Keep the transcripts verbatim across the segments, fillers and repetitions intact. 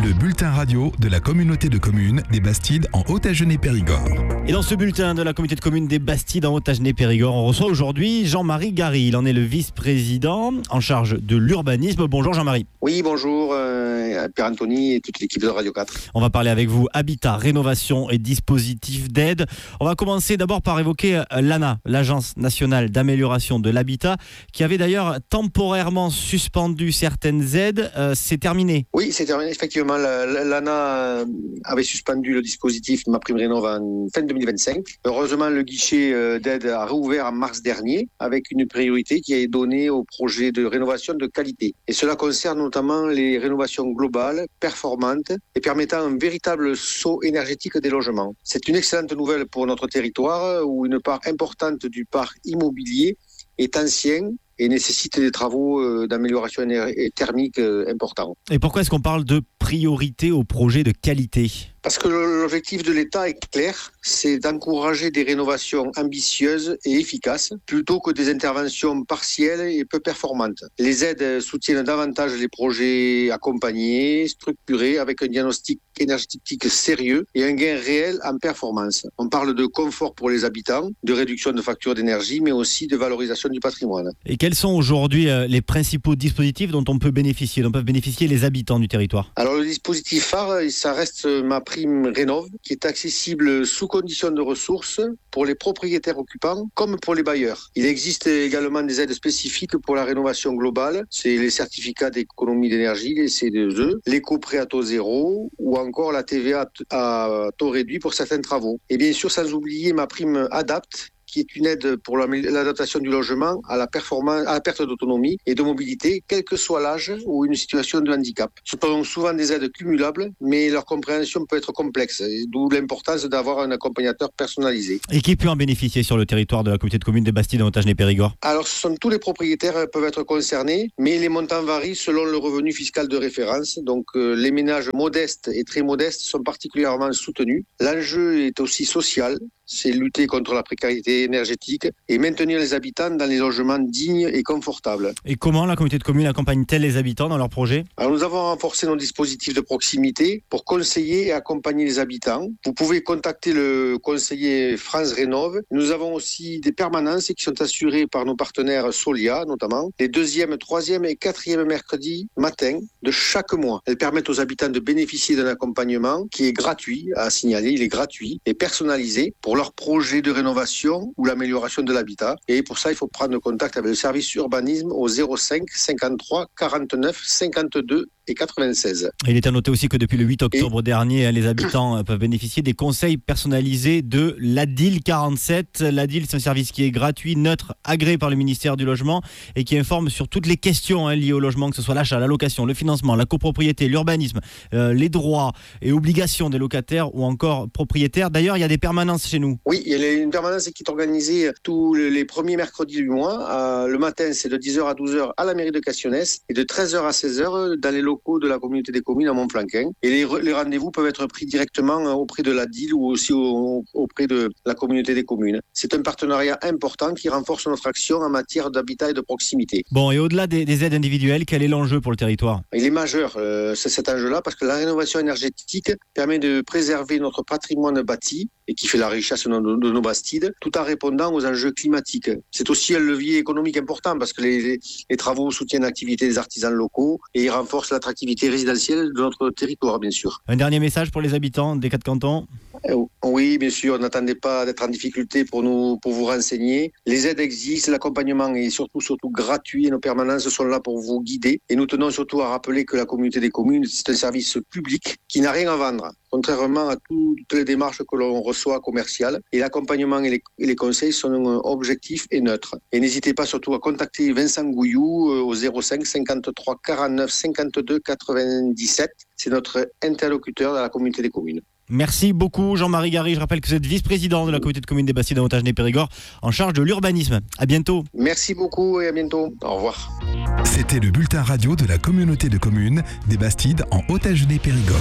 le bulletin radio de la communauté de communes des Bastides en Haute-Agenais-Périgord. Et dans ce bulletin de la communauté de communes des Bastides en Haute-Agenais-Périgord, on reçoit aujourd'hui Jean-Marie Gary. Il en est le vice-président en charge de l'urbanisme. Bonjour Jean-Marie. Oui, bonjour euh, Pierre-Anthony et toute l'équipe de Radio quatre. On va parler avec vous habitat, rénovation et dispositifs d'aide. On va commencer d'abord par évoquer l'A N A, l'Agence nationale d'amélioration de l'habitat, qui avait d'ailleurs temporairement suspendu certaines aides. Euh, c'est terminé. Oui, c'est terminé. Effectivement, l'A N A avait suspendu le dispositif MaPrimeRénov' en fin deux mille vingt-cinq. Heureusement, le guichet d'aide a réouvert en mars dernier avec une priorité qui est donnée aux projets de rénovation de qualité. Et cela concerne notamment les rénovations globales, performantes et permettant un véritable saut énergétique des logements. C'est une excellente nouvelle pour notre territoire où une part importante du parc immobilier est ancien et nécessite des travaux d'amélioration thermique importants. Et pourquoi est-ce qu'on parle de priorité aux projets de qualité ? Parce que l'objectif de l'État est clair, c'est d'encourager des rénovations ambitieuses et efficaces plutôt que des interventions partielles et peu performantes. Les aides soutiennent davantage les projets accompagnés, structurés, avec un diagnostic énergétique sérieux et un gain réel en performance. On parle de confort pour les habitants, de réduction de factures d'énergie, mais aussi de valorisation du patrimoine. Et quels sont aujourd'hui les principaux dispositifs dont on peut bénéficier, dont peuvent bénéficier les habitants du territoire ? Alors le dispositif phare, ça reste MaPrimeRénov', qui est accessible sous conditions de ressources pour les propriétaires occupants comme pour les bailleurs. Il existe également des aides spécifiques pour la rénovation globale, c'est les certificats d'économie d'énergie, les C deux E, l'éco-prêt à taux zéro ou encore la T V A à taux réduit pour certains travaux. Et bien sûr, sans oublier MaPrimeAdapt', qui est une aide pour l'adaptation du logement à la performance, à la perte d'autonomie et de mobilité, quel que soit l'âge ou une situation de handicap. Ce sont donc souvent des aides cumulables, mais leur compréhension peut être complexe, d'où l'importance d'avoir un accompagnateur personnalisé. Et qui peut en bénéficier sur le territoire de la communauté de communes des Bastides en Haute-Agenais-Périgord ? Alors, ce sont tous les propriétaires peuvent être concernés, mais les montants varient selon le revenu fiscal de référence. Donc, euh, les ménages modestes et très modestes sont particulièrement soutenus. L'enjeu est aussi social. C'est lutter contre la précarité énergétique et maintenir les habitants dans les logements dignes et confortables. Et comment la communauté de communes accompagne-t-elle les habitants dans leurs projets ? Alors nous avons renforcé nos dispositifs de proximité pour conseiller et accompagner les habitants. Vous pouvez contacter le conseiller France Rénov'. Nous avons aussi des permanences qui sont assurées par nos partenaires Solia notamment, les deuxième, troisième et quatrième mercredis matin de chaque mois. Elles permettent aux habitants de bénéficier d'un accompagnement qui est gratuit à signaler, il est gratuit et personnalisé pour leur projet de rénovation ou l'amélioration de l'habitat. Et pour ça, il faut prendre contact avec le service urbanisme au zéro cinq cinquante-trois quarante-neuf cinquante-deux et quatre-vingt-seize. Il est à noter aussi que depuis le huit octobre et... dernier, les habitants peuvent bénéficier des conseils personnalisés de l'A D I L quarante-sept. L'A D I L, c'est un service qui est gratuit, neutre, agréé par le ministère du Logement et qui informe sur toutes les questions hein, liées au logement, que ce soit l'achat, la location, le financement, la copropriété, l'urbanisme, euh, les droits et obligations des locataires ou encore propriétaires. D'ailleurs, il y a des permanences chez nous. Oui, il y a une permanence qui est organisée tous les premiers mercredis du mois. Euh, le matin, c'est de dix heures à douze heures à la mairie de Cassionnès et de treize heures à seize heures dans les locaux de la communauté des communes à Montflanquin. Et les, les rendez-vous peuvent être pris directement auprès de l'A D I L ou aussi au, auprès de la communauté des communes. C'est un partenariat important qui renforce notre action en matière d'habitat et de proximité. Bon, et au-delà des, des aides individuelles, quel est l'enjeu pour le territoire ? Il est majeur, euh, c'est cet enjeu-là, parce que la rénovation énergétique permet de préserver notre patrimoine bâti et qui fait la richesse de nos, de nos Bastides, tout en répondant aux enjeux climatiques. C'est aussi un levier économique important parce que les, les, les travaux soutiennent l'activité des artisans locaux et ils renforcent l'attractivité résidentielle de notre territoire, bien sûr. Un dernier message pour les habitants des quatre cantons ? Oui, bien sûr, n'attendez pas d'être en difficulté pour, nous, pour vous renseigner. Les aides existent, l'accompagnement est surtout, surtout gratuit et nos permanences sont là pour vous guider. Et nous tenons surtout à rappeler que la communauté des communes, c'est un service public qui n'a rien à vendre, contrairement à toutes les démarches que l'on reçoit commerciales. Et l'accompagnement et les, et les conseils sont objectifs et neutres. Et n'hésitez pas surtout à contacter Vincent Gouillou au zéro cinq cinquante-trois quarante-neuf cinquante-deux quatre-vingt-dix-sept. C'est notre interlocuteur dans la communauté des communes. Merci beaucoup Jean-Marie Gary. Je rappelle que vous êtes vice-président de la communauté de communes des Bastides en Haute-Agenais-Périgord en charge de l'urbanisme. À bientôt. Merci beaucoup et à bientôt. Au revoir. C'était le bulletin radio de la communauté de communes des Bastides en Haute-Agenais-Périgord.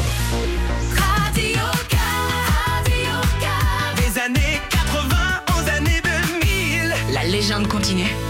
Radio Radio Des années quatre-vingts aux années deux mille. La légende continue.